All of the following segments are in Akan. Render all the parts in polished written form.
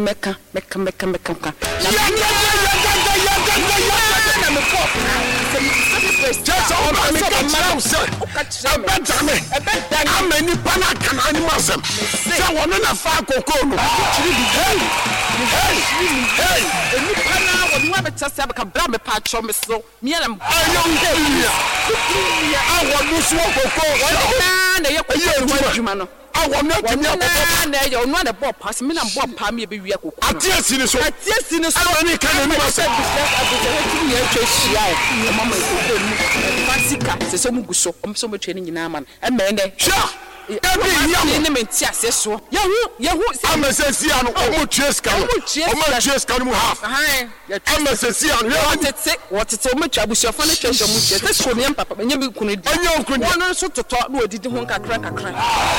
meka just all my I'm many Panakan animals. Someone in a far cocoa. Hey, and you want to test a brother patch on me so. Me and I want to swap a I want not to know you're not a bob pass me and Bob Palmy be real. I just in the show. I just in the show. I can't remember. So much training in Amman. And man, sure. I'm a Sessian, almost half. I'm a Sessian, what it's so much. I was your furniture. That's for me, Papa. And you couldn't also to talk. No, didn't want to crack a crack.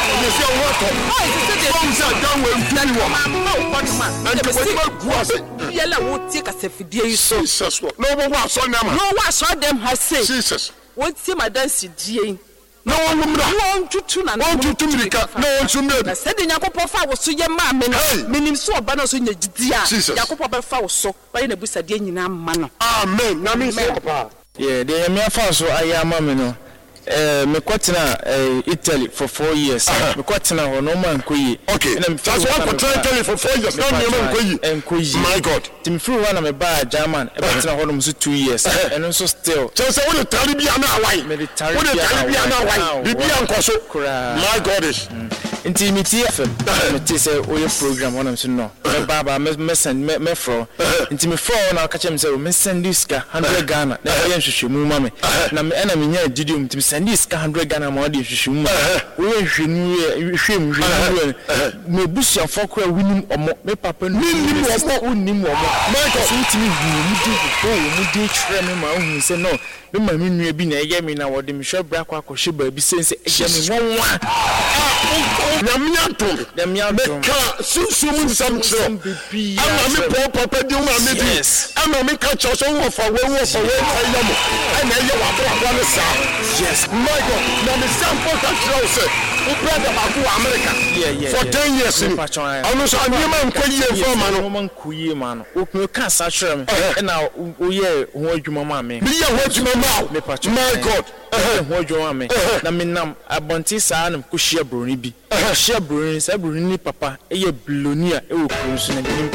Yellow won't take us if you so. No one saw them. No one saw them. I say, Jesus. What's him? I dance it. No one won't you tune and won't you to me. No one to me. I said in Yakopa was so your mamma, meaning so banos in your dear Yakopa Fowl so by the Busadian man. Amen. Nami, yeah, they are mere false. I am mamma. Me kwatina Italy for 4 years. Me kwatina ho no man koyi. Okay. That's one for Italy for 4 years. No man koyi. My God. Tim free one me ba German. E kwatina ho no so 2 years. And also still. So what the Caribbean na why? Me the Caribbean na why? Bibian koso. My God is. Intimity FM. Me te say o program one am so no. Me baba me send me fro. Inti me fro na ka chem say me send this ka 100 Ghana. Na yen hwehwe mu ma me. Na me na me nya didium tim send this 100 Ghana ma de hwehwe mu. We hwehwe me busia fokwa winim omo me papa no winim omo. My God, intimi mu di tire me ma hu say no. Me ma me nua bi na eye me na wo de me hwe bra kwa kwhye ba bi sense eye me wonwa. Namiato ka susum samtro ama me papa di uma me bi ama me ka cho so wo fa wo ayamo ana ye wa bra no sa yes my God na me sample ka tro se o brother ba ku America for 10 years ni onu so anyema nkoyie forma no man kuye ma no o ka sa hwere me na o ye ho adwuma ma me me ye ho adwuma ma my God ho adwuma me na me nam abonti sa na ko hia broni bi hia broni sa broni ni papa e ye blonia e wo kro so na nim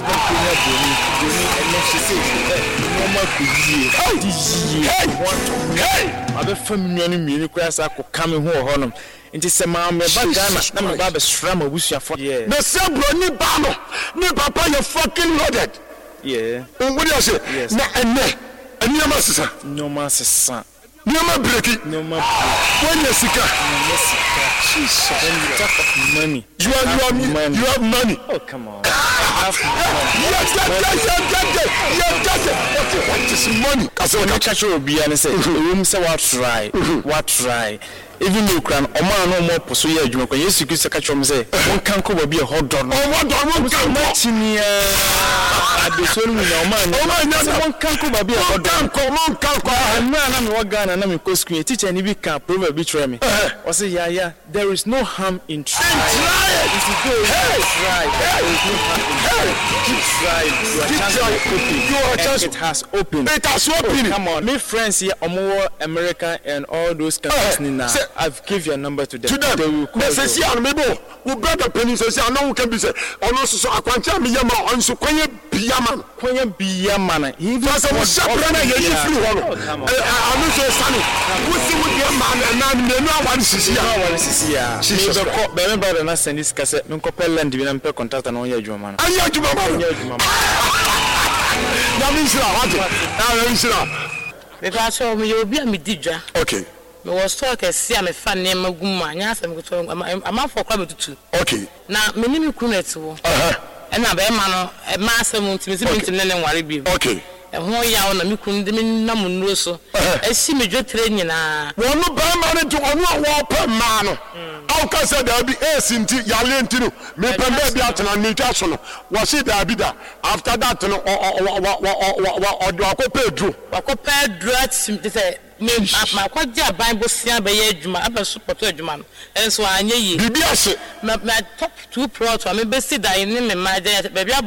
abe family no mi ni kwa sa ko kame ho ho no nti se ma me ba Ghana na me ba be sra ma busuafo the sebro ni ba no ni papa you fucking loaded what do you say na ene anyama sisa Nyama breaki. When you sika. Jesus. When you talk of money. You have money. Oh, come on. Yes. What is money? I catch you be and say, room say what try. Even you can o man no more pursue your adwuma kwa Yesu Kristo catch you say, one can come be a hot dog. Oh, what don't come matching adesonu na o man one can come be a hot dog. Come on na me wa Ghana na me ko school teacher ni bi can proverb bi try me. O say yeah there is no harm in trying. If you go try there is no harm in trying. Your chance it has opened. It has opened. Come on, me friends here Omo America and all those countries now. I've give your number to them. They will call you. We brother penny says I know can be say also akwancha me yama on so kwenye biyama he was a brother you free one I know so sunny we see with your man and me no one sisi ya Jesus be me brother na send this cassette me kopel land bi na me contact na on ya adwuma man ayi adwuma man na me sira what na me sira me fa so me obi a me didwa okay me was talk see am fa nema gumma nya asem ko to am for kwa betutu okay na me ni me kunet wo na be ma no ma asem ntimi ne nware bi okay ho ya na me kun de me nam nuro so esi me dwotre nyina wonu ba ma ne to onu wo pa ma no au ka se da bi esinti ya lenti no me pembe bi atena ni twa so no wo se da bi da after that no do akopedru atim te say me ma kwaje Bible sia be ye adwuma aba support adwuma no enso anye yi bibi ase na top 2 pro to me be si da ni me ma je be